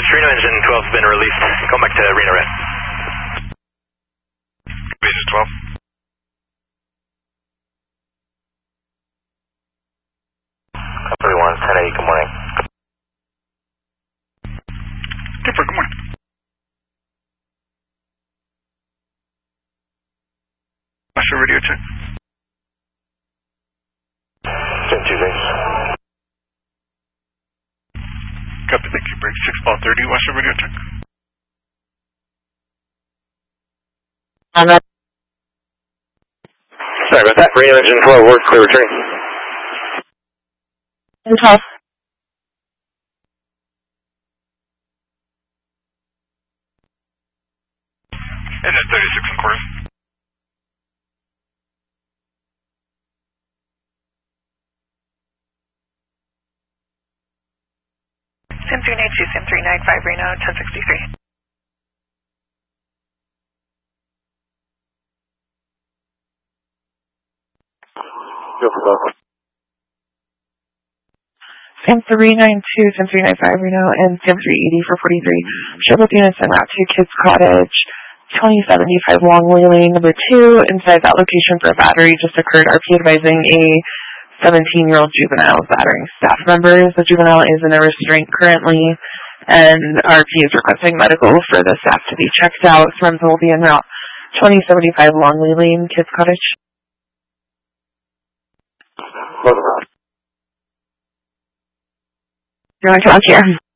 Reno engine 12 has been released. Go back to Reno Red. Basis 12. Everyone, 10-8, good morning. Dipper, good morning. What's your radio check? Gen 2 base. Copy, thank you. Break 6 ball 30. What's your radio check? Sorry about that. Reno engine 12, work, clear returning. And 12. And then 36 and quarter. Sim 392, Sim 395, Reno, 1063. Go for both. Sim 392, Sim 395, Reno, and Sim 380 for 43. Show both units en route to Kids Cottage, 2075 Longley Lane, number 2. Inside that location for a battery just occurred. RP advising a 17-year-old juvenile battering staff members. The juvenile is in a restraint currently, and RP is requesting medical for the staff to be checked out. Friends will be en route 2075 Longley Lane, Kids Cottage. You're on here.